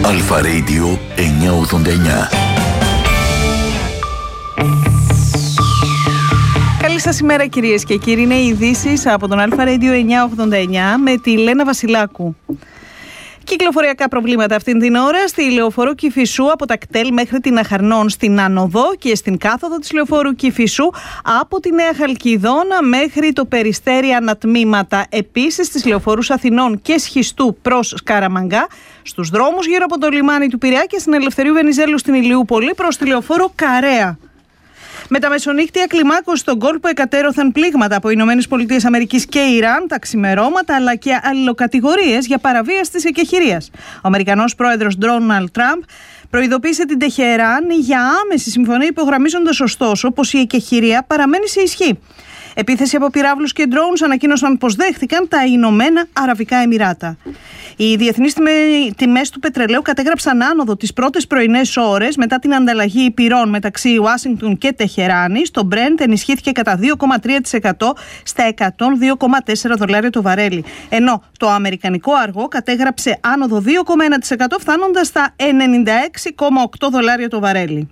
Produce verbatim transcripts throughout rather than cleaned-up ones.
Αλφα Radio εννιακόσια ογδόντα εννιά. Καλή σας ημέρα κυρίες και κύριοι, είναι οι ειδήσεις από τον Αλφα Radio εννιακόσια ογδόντα εννιά με τη Λένα Βασιλάκου. Κυκλοφοριακά προβλήματα αυτήν την ώρα στη λεωφόρο Κηφισού από τα κτέλ μέχρι την Αχαρνών στην άνοδο και στην κάθοδο της λεωφόρου Κηφισού από τη Νέα Χαλκιδόνα μέχρι το Περιστέρι ανατμήματα. Επίσης στις λεωφόρους Αθηνών και Σχιστού προς Σκαραμαγκά, στους δρόμους γύρω από το λιμάνι του Πειραιά και στην Ελευθερίου Βενιζέλου στην Ηλιούπολη προς τη λεωφόρο Καρέα. Με τα μεσονύχτια κλιμάκωση στον κόλπο εκατέρωθαν πλήγματα από Ηνωμένες Πολιτείες Αμερικής και Ιράν τα ξημερώματα, αλλά και αλληλοκατηγορίες για παραβίαση της εκεχηρίας. Ο Αμερικανός πρόεδρος Ντόναλντ Τραμπ προειδοποίησε την Τεχεράνη για άμεση συμφωνία, υπογραμμίζοντας ωστόσο πως η εκεχηρία παραμένει σε ισχύ. Επίθεση από πυράβλους και drones ανακοίνωσαν πως δέχτηκαν τα Ηνωμένα Αραβικά Εμιράτα. Οι διεθνείς τιμές του πετρελαίου κατέγραψαν άνοδο τις πρώτες πρωινές ώρες μετά την ανταλλαγή πυρών μεταξύ Ουάσιγκτον και Τεχεράνης. Το Brent ενισχύθηκε κατά δύο κόμμα τρία τοις εκατό στα εκατόν δύο κόμμα τέσσερα δολάρια το βαρέλι, ενώ το αμερικανικό αργό κατέγραψε άνοδο δύο κόμμα ένα τοις εκατό φτάνοντας στα ενενήντα έξι κόμμα οκτώ δολάρια το βαρέλι.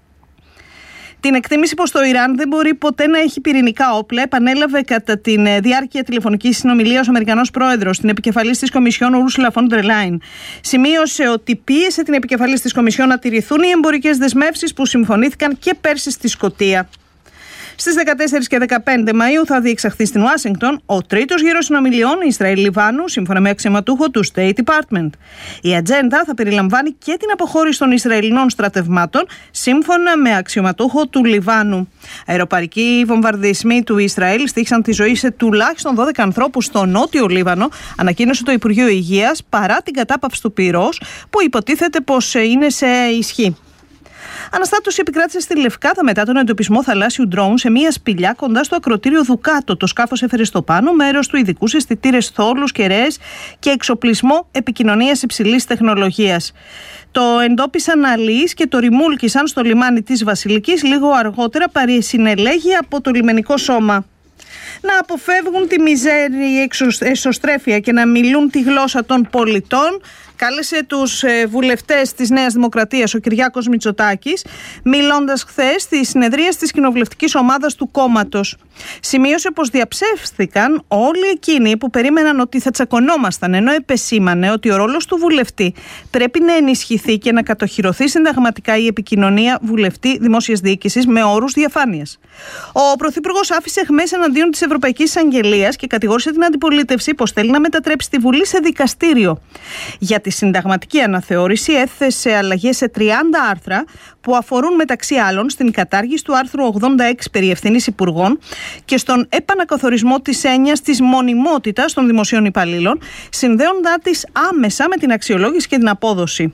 Την εκτίμηση πως το Ιράν δεν μπορεί ποτέ να έχει πυρηνικά όπλα επανέλαβε κατά τη διάρκεια τηλεφωνικής συνομιλίας ο Αμερικανός πρόεδρος, την επικεφαλής της Κομισιόν Ursula von der Leyen. Σημείωσε ότι πίεσε την επικεφαλής της Κομισιόν να τηρηθούν οι εμπορικές δεσμεύσεις που συμφωνήθηκαν και πέρσι στη Σκωτία. Στις δεκατέσσερις και δεκαπέντε Μαΐου θα διεξαχθεί στην Ουάσιγκτον ο τρίτος γύρος συνομιλιών Ισραήλ-Λιβάνου, σύμφωνα με αξιωματούχο του State Department. Η ατζέντα θα περιλαμβάνει και την αποχώρηση των Ισραηλινών στρατευμάτων, σύμφωνα με αξιωματούχο του Λιβάνου. Αεροπαρικοί βομβαρδισμοί του Ισραήλ στοίχησαν τη ζωή σε τουλάχιστον δώδεκα ανθρώπους στο νότιο Λίβανο, ανακοίνωσε το Υπουργείο Υγείας, παρά την κατάπαυση του πυρός, που υποτίθεται πως είναι σε ισχύ. Αναστάτωση επικράτησε στη Λευκάδα μετά τον εντοπισμό θαλάσσιου ντρόουν σε μια σπηλιά κοντά στο ακροτήριο Δουκάτο. Το σκάφος έφερε στο πάνω μέρος του ειδικούς αισθητήρες θόλους, κεραίες και εξοπλισμό επικοινωνίας υψηλής τεχνολογίας. Το εντόπισαν αλλοίς και το ρημούλκησαν στο λιμάνι της Βασιλικής. Λίγο αργότερα παρεσυνελέγει από το λιμενικό σώμα. Να αποφεύγουν τη μιζέρια εσωστρέφεια και να μιλούν τη γλώσσα των πολιτών, κάλεσε τους βουλευτές της Νέας Δημοκρατίας ο Κυριάκος Μητσοτάκης, μιλώντας χθες στη συνεδρία της κοινοβουλευτικής ομάδας του κόμματος. Σημείωσε πως διαψεύστηκαν όλοι εκείνοι που περίμεναν ότι θα τσακωνόμασταν, ενώ επεσήμανε ότι ο ρόλος του βουλευτή πρέπει να ενισχυθεί και να κατοχυρωθεί συνταγματικά η επικοινωνία βουλευτή δημόσιας διοίκησης με όρους διαφάνειας. Ο Πρωθυπουργός άφησε αιχμές εναντίον της Ευρωπαϊκής Εισαγγελίας και κατηγόρησε την αντιπολίτευση πως θέλει να μετατρέψει τη Βουλή σε δικαστήριο. Για τη συνταγματική αναθεώρηση έθεσε αλλαγές σε τριάντα άρθρα που αφορούν μεταξύ άλλων στην κατάργηση του άρθρου ογδόντα έξι περί ευθύνης υπουργών και στον επανακαθορισμό της έννοιας της μονιμότητας των δημοσίων υπαλλήλων, συνδέοντά τις άμεσα με την αξιολόγηση και την απόδοση.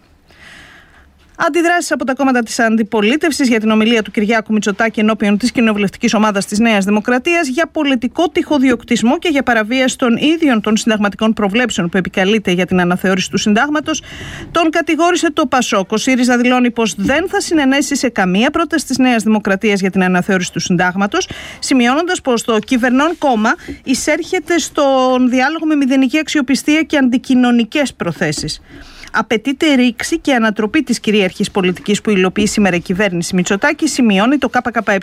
Αντιδράσεις από τα κόμματα της αντιπολίτευσης για την ομιλία του Κυριάκου Μητσοτάκη ενώπιον της κοινοβουλευτικής ομάδας της Νέας Δημοκρατίας για πολιτικό τυχοδιοκτισμό και για παραβίαση των ίδιων των συνταγματικών προβλέψεων που επικαλείται για την αναθεώρηση του συντάγματος, τον κατηγόρησε το Πασόκ. Ο ΣΥΡΙΖΑ δηλώνει πως δεν θα συνενέσει σε καμία πρόταση της Νέας Δημοκρατίας για την αναθεώρηση του συντάγματος, σημειώνοντας πως το κυβερνών κόμμα εισέρχεται στον διάλογο με μηδενική αξιοπιστία και αντικοινωνικές προθέσεις. Απαιτείται ρήξη και ανατροπή της κυρίαρχης πολιτικής που υλοποιεί σήμερα η κυβέρνηση Μητσοτάκη, σημειώνει το ΚΚΕ.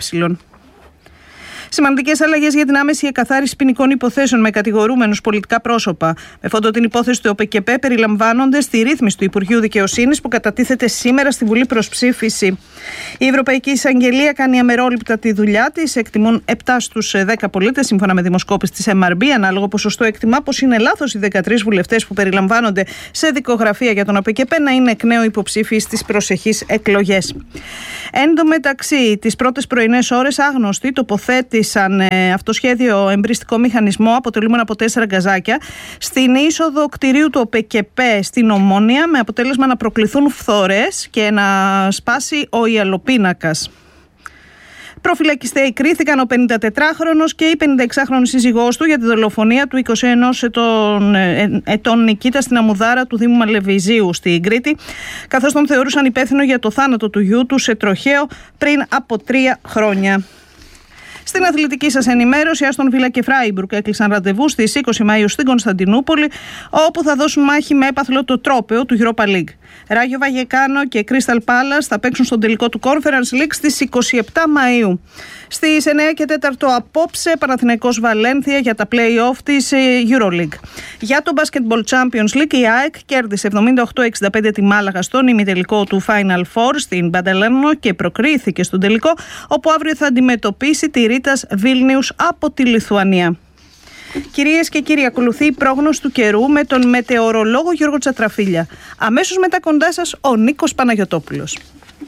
Σημαντικές αλλαγές για την άμεση εκαθάριση ποινικών υποθέσεων με κατηγορούμενους πολιτικά πρόσωπα. Με φόντο την υπόθεση του ΟΠΕΚΕΠΕ περιλαμβάνονται στη ρύθμιση του Υπουργείου Δικαιοσύνης που κατατίθεται σήμερα στη Βουλή προς ψήφιση. Η Ευρωπαϊκή Εισαγγελία κάνει αμερόληπτα τη δουλειά της. Εκτιμούν επτά στους δέκα πολίτες, σύμφωνα με δημοσκόπηση της εμ αρ μπι. Ανάλογο ποσοστό εκτιμά πως είναι λάθος οι δεκατρείς βουλευτές που περιλαμβάνονται σε δικογραφία για τον ΟΠΕΚΕΠΕ να είναι εκ νέου υποψήφιοι στις προσεχείς εκλογές. Εν τω μεταξύ, τις πρώτες πρωινές ώρες άγνωστοι τοποθέτησαν ε, αυτοσχέδιο εμπριστικό μηχανισμό αποτελούμενο από τέσσερα γκαζάκια στην είσοδο κτηρίου του ΟΠΕΚΕΠΕ στην Ομόνια, με αποτέλεσμα να προκληθούν φθορές και να σπάσει ο ιαλοπίνακας. Προφυλακιστέοι κρίθηκαν ο πενηντατετράχρονος και η πενηνταεξάχρονη σύζυγός του για τη δολοφονία του είκοσι ενός ετών, ετών Νικήτα στην Αμμουδάρα του Δήμου Μαλεβιζίου στην Κρήτη, καθώς τον θεωρούσαν υπεύθυνο για το θάνατο του γιού του σε τροχαίο πριν από τρία χρόνια. Στην αθλητική σας ενημέρωση, Άστον Βίλα και Φράιμπουργκ έκλεισαν ραντεβού στις είκοσι Μαΐου στην Κωνσταντινούπολη, όπου θα δώσουν μάχη με έπαθλο το τρόπαιο του Europa League. Ράγιο Βαγεκάνο και Crystal Palace θα παίξουν στον τελικό του Conference League στις είκοσι επτά Μαΐου. Στις εννιά και τέσσερα απόψε, Παναθηναϊκός Βαλένθια για τα play-off της EuroLeague. Για το Basketball Champions League, η ΑΕΚ κέρδισε εβδομήντα οκτώ εξήντα πέντε τη Μάλαγα στον ημιτελικό του Final Four στην Μπαντελέρνο και προκρίθηκε στον τελικό, όπου αύριο θα αντιμετωπίσει τη Ρίτας Βίλνιους από τη Λιθουανία. Κυρίες και κύριοι, ακολουθεί η πρόγνωση του καιρού με τον μετεωρολόγο Γιώργο Τσατραφίλια. Αμέσως μετά κοντά σας ο Νίκος Παναγιωτόπουλος.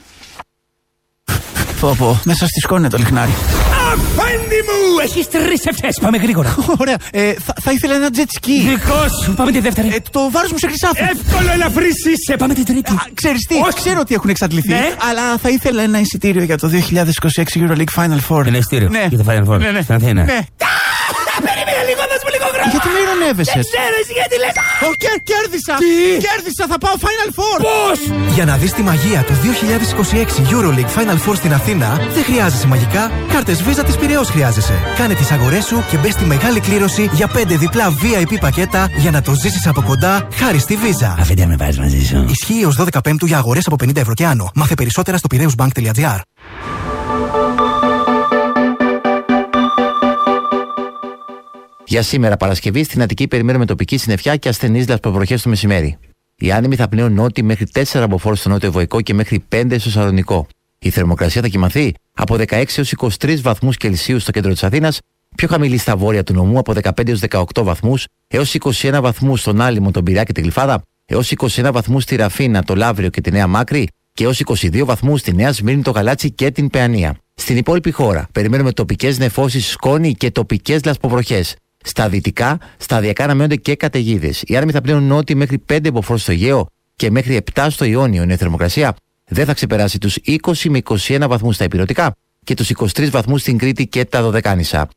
Πω πω, μέσα στη σκόνη το λιχνάρι. Αφέντη μου! Έχεις τρεις ευθές, πάμε γρήγορα. Ωραία, ε, θα, θα ήθελα ένα jet ski. Δικό σου, πάμε τη δεύτερη. Ε, το βάρος μου σε χρυσάφι. Εύκολο ελαφρύς είσαι, πάμε την τρίτη. Α, ξέρεις τι, Όχι. ξέρω ότι έχουν εξαντληθεί, Ναι. αλλά θα ήθελα ένα εισιτήριο για το δύο χιλιάδες είκοσι έξι EuroLeague Final Four. Ένα εισιτήριο Ναι. για το Final Four, Ναι, ναι. στην Αθήνα. Ναι. Περίμενε λίγο, δώσ' μου λίγο χρόνο. Γιατί με ειρωνεύεσαι? Δεν ξέρω εσύ γιατί λες. Ω, κέρ- κέρδισα! Τι? Κέρδισα, θα πάω Final Four! Πώς! Για να δεις τη μαγεία του δύο χιλιάδες είκοσι έξι EuroLeague Final Four στην Αθήνα, δεν χρειάζεσαι μαγικά, κάρτες Visa της Πειραιώς χρειάζεσαι. Κάνε τις αγορές σου και μπες στη μεγάλη κλήρωση για πέντε διπλά βι άι πι πακέτα για να το ζήσεις από κοντά χάρη στη Visa. Αφέντη, με βάζεις μαζί σου. Ισχύει ως δώδεκα Πέμπτου για αγορές από πενήντα ευρώ και άνω. Μάθε περισσότερα στο πειραιώσμπανκ τελεία τζι άρ. Για σήμερα, Παρασκευή, στην Αττική περιμένουμε τοπική συννεφιά και ασθενείς λασποβροχές το μεσημέρι. Οι άνεμοι θα πνέουν νότιοι μέχρι τέσσερα μποφόρ στο νότιο Βοϊκό και μέχρι πέντε στο Σαλονικό. Η θερμοκρασία θα κυμανθεί από δεκαέξι έως είκοσι τρεις βαθμούς Κελσίου στο κέντρο της Αθήνας, πιο χαμηλή στα βόρεια του νομού από δεκαπέντε έως δεκαοκτώ βαθμούς, έως είκοσι ένα βαθμούς στον Άλυμο, τον Πειραιά και τη Γλυφάδα, έως είκοσι ένα βαθμούς στη Ραφίνα, το Λαύριο και τη Νέα Μάκρη και έως είκοσι δύο βαθμούς στη Νέα Σμύρνη, το Γαλάτσι και την Παιανία. Στην υπόλοιπη χώρα περιμένουμε τοπικές νεφώσεις, σκόνη και τοπικές λασποβροχές. Στα δυτικά, σταδιακά αναμένονται και καταιγίδες. Οι άνεμοι θα πλέουν νότιοι μέχρι πέντε μποφόρ στο Αιγαίο και μέχρι επτά στο Ιόνιο. Η θερμοκρασία δεν θα ξεπεράσει τους είκοσι με είκοσι ένα βαθμούς στα ηπειρωτικά και τους είκοσι τρεις βαθμούς στην Κρήτη και τα Δωδεκάνησα.